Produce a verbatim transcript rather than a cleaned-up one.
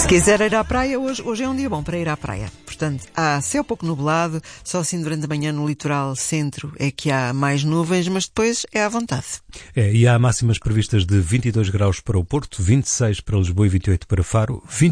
Se quiser ir à praia, hoje, hoje é um dia bom para ir à praia. Portanto, há céu pouco nublado, só assim durante a manhã no litoral centro é que há mais nuvens, mas depois é à vontade. É, e há máximas previstas de vinte e dois graus para o Porto, vinte e seis para Lisboa e vinte e oito para Faro, vinte